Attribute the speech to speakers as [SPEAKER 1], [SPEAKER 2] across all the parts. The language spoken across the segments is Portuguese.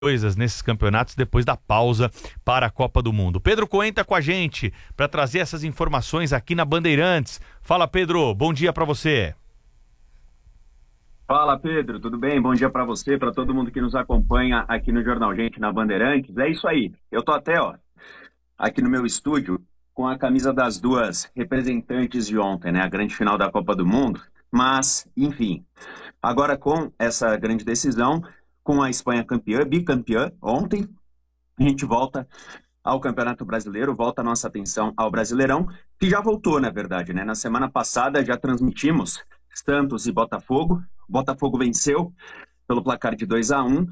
[SPEAKER 1] coisas nesses campeonatos depois da pausa para a Copa do Mundo. Pedro Cohen está com a gente para trazer essas informações aqui na Bandeirantes. Fala, Pedro, bom dia para você.
[SPEAKER 2] Fala, Pedro, tudo bem? Bom dia para você, para todo mundo que nos acompanha aqui no Jornal Gente, na Bandeirantes. É isso aí, eu tô até, aqui no meu estúdio com a camisa das duas representantes de ontem, né? A grande final da Copa do Mundo. Mas, enfim, agora com essa grande decisão, com a Espanha campeã, bicampeã ontem, a gente volta ao Campeonato Brasileiro, volta a nossa atenção ao Brasileirão, que já voltou, na verdade, né? Na semana passada já transmitimos Santos e Botafogo. O Botafogo venceu pelo placar de 2-1,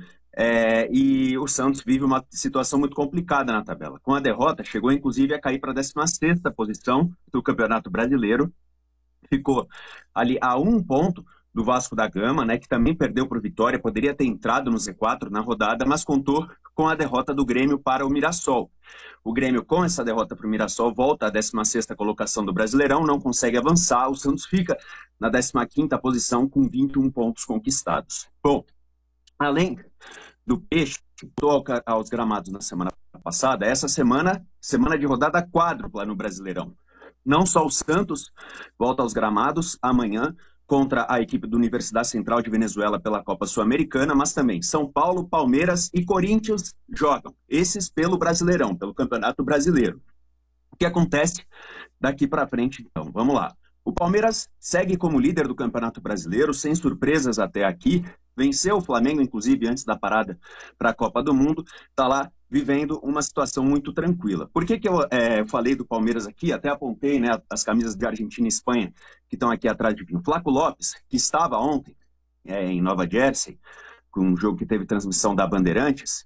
[SPEAKER 2] e o Santos vive uma situação muito complicada na tabela. Com a derrota, chegou inclusive a cair para a 16ª posição do Campeonato Brasileiro. Ficou ali a 1 ponto do Vasco da Gama, né, que também perdeu por Vitória, poderia ter entrado no Z4 na rodada, mas contou com a derrota do Grêmio para o Mirassol. O Grêmio, com essa derrota para o Mirassol, volta à 16ª colocação do Brasileirão, não consegue avançar, o Santos fica na 15ª posição com 21 pontos conquistados. Bom, além do Peixe, que voltou aos gramados na semana passada, essa semana de rodada quádrupla no Brasileirão. Não só o Santos volta aos gramados amanhã contra a equipe da Universidade Central de Venezuela pela Copa Sul-Americana, mas também São Paulo, Palmeiras e Corinthians jogam. Esses pelo Brasileirão, pelo Campeonato Brasileiro. O que acontece daqui para frente, então? Vamos lá. O Palmeiras segue como líder do Campeonato Brasileiro, sem surpresas até aqui. Venceu o Flamengo, inclusive, antes da parada para a Copa do Mundo. Está lá vivendo uma situação muito tranquila. Por que eu falei do Palmeiras aqui? Até apontei, né, as camisas de Argentina e Espanha que estão aqui atrás de mim. Flaco Lopes, que estava ontem em Nova Jersey, com um jogo que teve transmissão da Bandeirantes,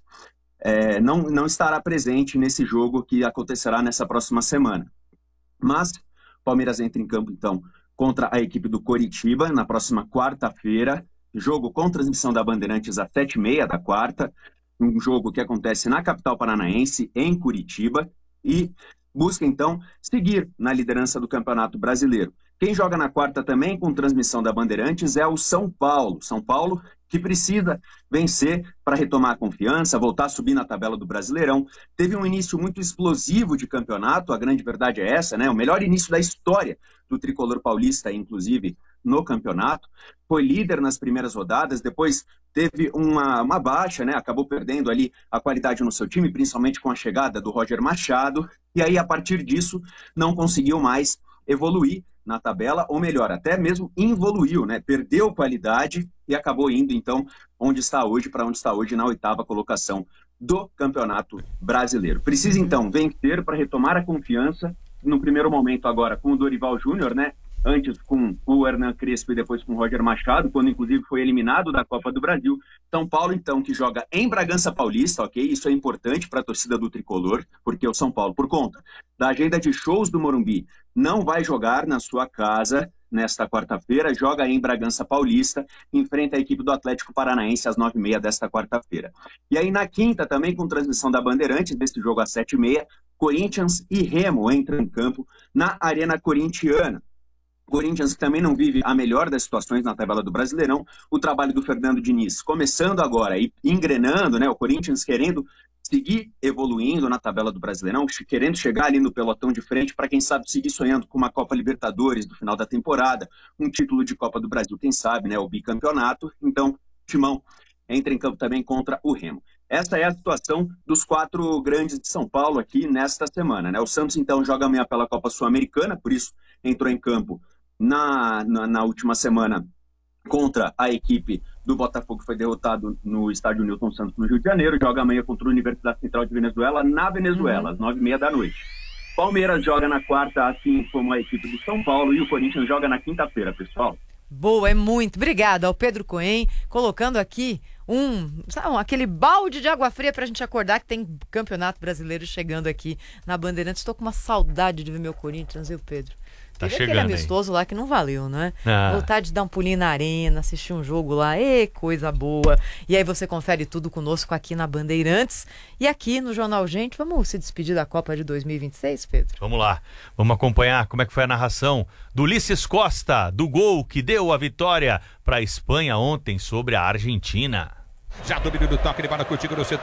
[SPEAKER 2] não estará presente nesse jogo que acontecerá nessa próxima semana. Mas o Palmeiras entra em campo, então, contra a equipe do Coritiba, na próxima quarta-feira, jogo com transmissão da Bandeirantes às 7h30 da quarta, um jogo que acontece na capital paranaense, em Curitiba, e busca, então, seguir na liderança do Campeonato Brasileiro. Quem joga na quarta também com transmissão da Bandeirantes é o São Paulo. São Paulo que precisa vencer para retomar a confiança, voltar a subir na tabela do Brasileirão. Teve um início muito explosivo de campeonato, a grande verdade é essa, né? O melhor início da história do tricolor paulista, inclusive, no campeonato. Foi líder nas primeiras rodadas, depois teve uma baixa, né? Acabou perdendo ali a qualidade no seu time, principalmente com a chegada do Roger Machado, e aí, a partir disso, não conseguiu mais evoluir na tabela, ou melhor, até mesmo involuiu, né? Perdeu qualidade e acabou indo, então, para onde está hoje, na 8ª colocação do Campeonato Brasileiro. Precisa, então, vencer para retomar a confiança, no primeiro momento agora com o Dorival Júnior, né? Antes com o Hernan Crespo e depois com o Roger Machado, quando inclusive foi eliminado da Copa do Brasil. São Paulo, então, que joga em Bragança Paulista, ok? Isso é importante para a torcida do Tricolor, porque o São Paulo, por conta da agenda de shows do Morumbi, não vai jogar na sua casa nesta quarta-feira, joga em Bragança Paulista, enfrenta a equipe do Atlético Paranaense às 9h30 desta quarta-feira. E aí na quinta, também com transmissão da Bandeirantes, desse jogo às 7h30, Corinthians e Remo entram em campo na Arena Corintiana. Corinthians, que também não vive a melhor das situações na tabela do Brasileirão, o trabalho do Fernando Diniz começando agora e engrenando, né? O Corinthians querendo seguir evoluindo na tabela do Brasileirão, querendo chegar ali no pelotão de frente para, quem sabe, seguir sonhando com uma Copa Libertadores no final da temporada, um título de Copa do Brasil, quem sabe, né? O bicampeonato. Então, o Timão entra em campo também contra o Remo. Essa é a situação dos 4 grandes de São Paulo aqui nesta semana, né? O Santos, então, joga amanhã pela Copa Sul-Americana, por isso entrou em campo na última semana contra a equipe do Botafogo, que foi derrotado no estádio Newton Santos, no Rio de Janeiro. Joga amanhã contra a Universidade Central de Venezuela, na Venezuela, às 9h30 da noite. Palmeiras joga na quarta, assim como a equipe do São Paulo, e o Corinthians joga na quinta-feira, pessoal.
[SPEAKER 3] Boa, é muito. Obrigada ao Pedro Cohen, colocando aqui aquele balde de água fria pra gente acordar que tem Campeonato Brasileiro chegando aqui na Bandeirantes. Estou com uma saudade de ver meu Corinthians, viu, Pedro?
[SPEAKER 1] Tá
[SPEAKER 3] Teve
[SPEAKER 1] chegando
[SPEAKER 3] aquele amistoso lá que não valeu, né?
[SPEAKER 1] Ah.
[SPEAKER 3] Vontade de dar um pulinho na arena, assistir um jogo lá, coisa boa. E aí você confere tudo conosco aqui na Bandeirantes. E aqui no Jornal Gente, vamos se despedir da Copa de 2026, Pedro?
[SPEAKER 1] Vamos lá, vamos acompanhar como é que foi a narração do Ulisses Costa, do gol que deu a vitória para a Espanha ontem sobre a Argentina.
[SPEAKER 4] Já domínio do toque, ele vai contigo no centro.